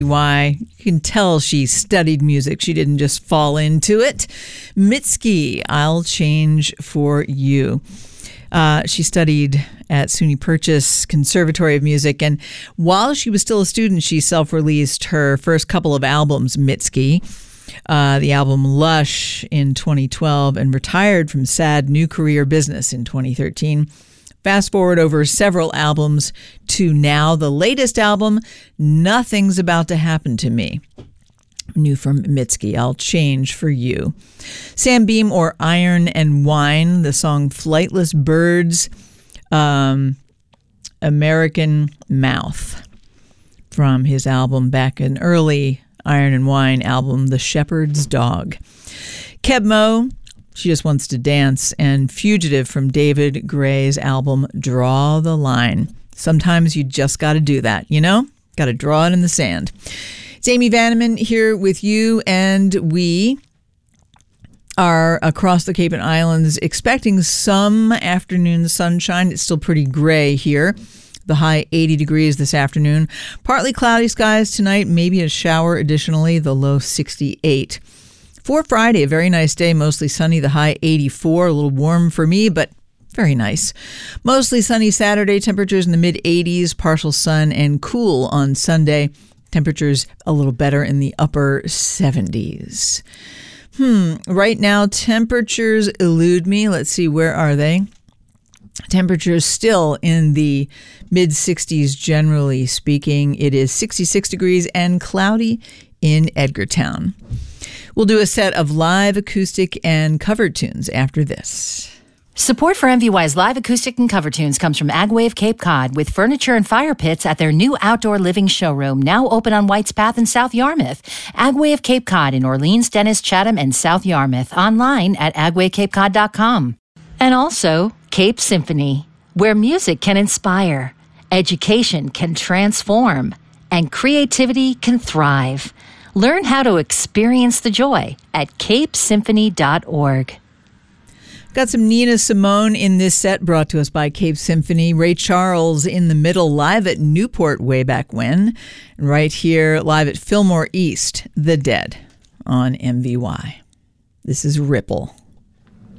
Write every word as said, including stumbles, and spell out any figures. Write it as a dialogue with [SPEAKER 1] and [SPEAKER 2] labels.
[SPEAKER 1] Why? You can tell she studied music. She didn't just fall into it. Mitski, I'll Change for You. Uh, she studied at SUNY Purchase Conservatory of Music, and while she was still a student, she self-released her first couple of albums, Mitski, uh, the album Lush in twenty twelve, and retired from sad new career business in twenty thirteen. Fast forward over several albums to now, the latest album, Nothing's About to Happen to Me. New from Mitski, I'll Change for You. Sam Beam or Iron and Wine, the song Flightless Birds, um, American Mouth, from his album back in early Iron and Wine album, The Shepherd's Dog. Keb Mo, She Just Wants to Dance, and Fugitive from David Gray's album Draw the Line. Sometimes you just got to do that, you know? Got to draw it in the sand. It's Amy Vanneman here with you, and we are across the Cape and Islands expecting some afternoon sunshine. It's still pretty gray here. The high eighty degrees this afternoon. Partly cloudy skies tonight, maybe a shower additionally, the low sixty-eight. For Friday, a very nice day, mostly sunny, the high eighty-four, a little warm for me, but very nice. Mostly sunny Saturday, temperatures in the mid-eighties, partial sun and cool on Sunday. Temperatures a little better in the upper seventies. Hmm, right now, temperatures elude me. Let's see, where are they? Temperatures still in the mid-sixties, generally speaking. It is sixty-six degrees and cloudy in Edgartown. We'll do a set of live acoustic and cover tunes after this.
[SPEAKER 2] Support for M V Y's live acoustic and cover tunes comes from Agway Cape Cod, with furniture and fire pits at their new outdoor living showroom, now open on White's Path in South Yarmouth. Agway of Cape Cod in Orleans, Dennis, Chatham, and South Yarmouth. Online at agway cape cod dot com. And also Cape Symphony, where music can inspire, education can transform, and creativity can thrive. Learn how to experience the joy at cape symphony dot org.
[SPEAKER 1] Got some Nina Simone in this set, brought to us by Cape Symphony. Ray Charles in the middle, live at Newport way back when. And right here, live at Fillmore East, The Dead on M V Y. This is Ripple.